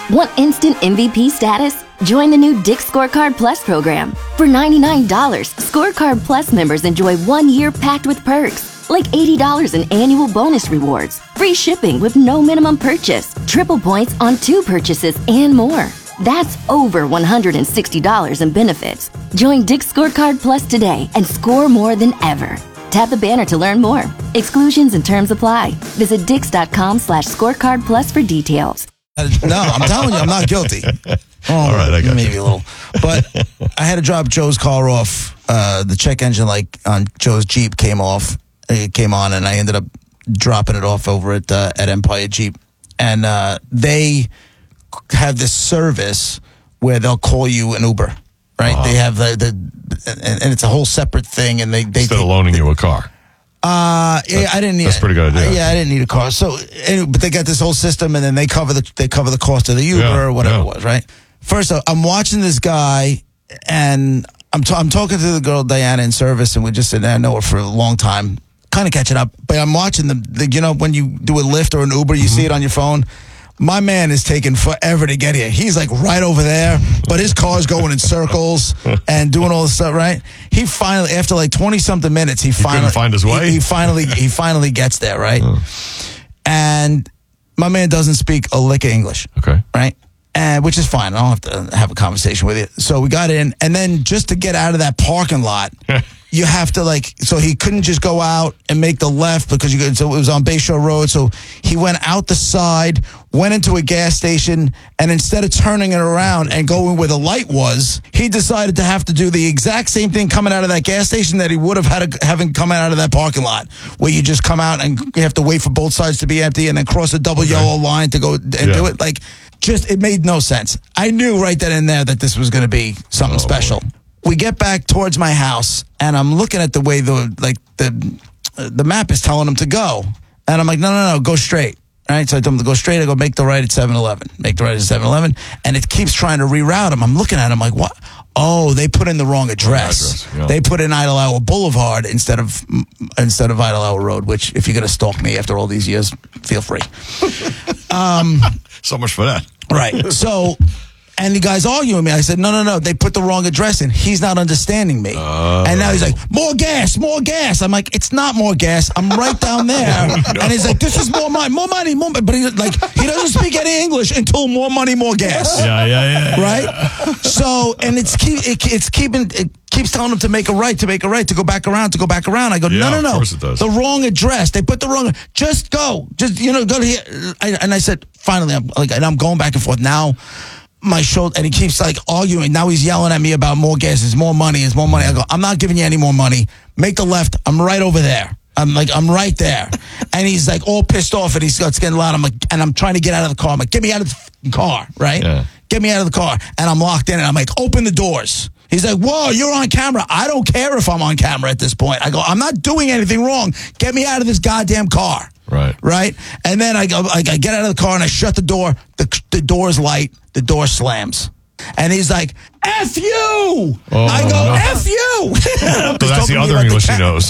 Want instant MVP status? Join the new Dick's Scorecard Plus program. For $99, Scorecard Plus members enjoy 1 year packed with perks, like $80 in annual bonus rewards, free shipping with no minimum purchase, triple points on 2 purchases, and more. That's over $160 in benefits. Join Dick's Scorecard Plus today and score more than ever. Tap the banner to learn more. Exclusions and terms apply. Visit dix.com/scorecard plus for details. No, I'm telling you, I'm not guilty. All right, I got maybe you. a little. But I had to drop Joe's car off. The check engine light on Joe's Jeep came off. It came on, and I ended up dropping it off over at Empire Jeep. And they have this service where they'll call you an Uber, right? They have and it's a whole separate thing. And they Instead of loaning you a car. I didn't need. That's pretty good idea. Yeah, I didn't need a car. So, but they got this whole system, and then they cover the cost of the Uber or whatever it was, right? First, I'm watching this guy, and I'm talking to the girl Diana in service, and we just said, I know her for a long time, kind of catching up. But I'm watching when you do a Lyft or an Uber, you see it on your phone. My man is taking forever to get here. He's like right over there, but his car's going in circles and doing all this stuff, right? He finally, after like 20-something minutes, he finally find his way. He finally gets there, right? And my man doesn't speak a lick of English. Okay. Right? And which is fine. I don't have to have a conversation with you. So we got in, and then just to get out of that parking lot, you have to so he couldn't just go out and make the left because so it was on Bayshore Road. So he went out the side, went into a gas station, and instead of turning it around and going where the light was, he decided to have to do the exact same thing coming out of that gas station that he would have had having come out of that parking lot, where you just come out and you have to wait for both sides to be empty and then cross a double yellow line to go and do it. It made no sense. I knew right then and there that this was going to be something special. Boy. We get back towards my house, and I'm looking at the way the map is telling him to go. And I'm like, no, go straight. All right, so I told him to go straight. I go, make the right at 7-Eleven. Make the right at 7-Eleven. And it keeps trying to reroute him. I'm looking at him like, what? Oh, they put in the wrong address. Yeah. They put in Idle Hour Boulevard instead of Idle Hour Road, which, if you're going to stalk me after all these years, feel free. So much for that. Right. So, and the guy's arguing with me. I said, no. They put the wrong address in. He's not understanding me. And now he's like, more gas. I'm like, it's not more gas. I'm right down there. No. And he's like, this is more money. But he doesn't speak any English until more money, more gas. Yeah. Right? So, and it keeps telling him to make a right, to go back around. I go, no. Of course it does. The wrong address. They put the wrong, just go. Just, go to here. And I said, finally, I'm going back and forth now. My shoulder, and he keeps arguing. Now he's yelling at me about more gas. It's more money. I go, I'm not giving you any more money. Make the left. I'm right over there. I'm right there. And he's all pissed off, and he starts getting loud. I'm trying to get out of the car. I'm like, get me out of the car, right? Yeah. Get me out of the car. And I'm locked in, and I'm like, open the doors. He's like, whoa, you're on camera. I don't care if I'm on camera at this point. I go, I'm not doing anything wrong. Get me out of this goddamn car. Right. And then I go, I get out of the car and I shut the door. The door's light. The door slams. And he's like, F you! I go, F you! So that's the other English he knows.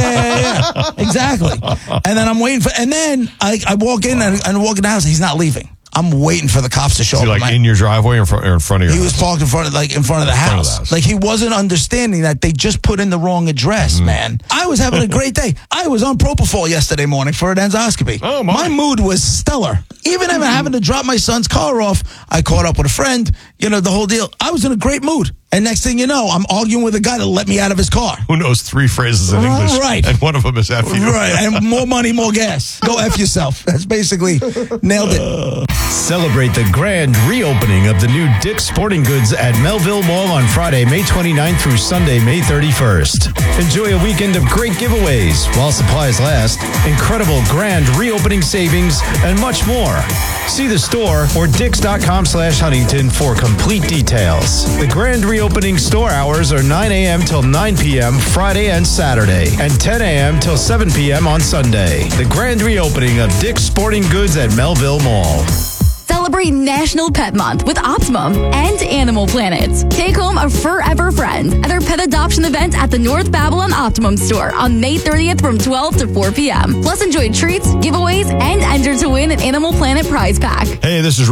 Yeah. Exactly. And then I'm waiting and then I walk in and walk in the house. He's not leaving. I'm waiting for the cops to show up. In your driveway or in front of your house? He was parked in front of the house. He wasn't understanding that they just put in the wrong address, man. I was having a great day. I was on Propofol yesterday morning for an endoscopy. Oh, my mood was stellar. Even if having to drop my son's car off, I caught up with a friend, the whole deal. I was in a great mood. And next thing you know, I'm arguing with a guy to let me out of his car. Who knows 3 phrases in English? Right. And one of them is F you. Right. And more money, more gas. Go F yourself. That's basically nailed it. Celebrate the grand reopening of the new Dick's Sporting Goods at Melville Mall on Friday, May 29th through Sunday, May 31st. Enjoy a weekend of great giveaways while supplies last, incredible grand reopening savings, and much more. See the store or dicks.com/Huntington for complete details. The grand reopening store hours are 9 a.m. till 9 p.m. Friday and Saturday, and 10 a.m. till 7 p.m. on Sunday. The grand reopening of Dick's Sporting Goods at Melville Mall. Celebrate National Pet Month with Optimum and Animal Planet. Take home a forever friend at our pet adoption event at the North Babylon Optimum store on May 30th from 12 to 4 p.m. Plus enjoy treats, giveaways, and enter to win an Animal Planet prize pack. Hey, this is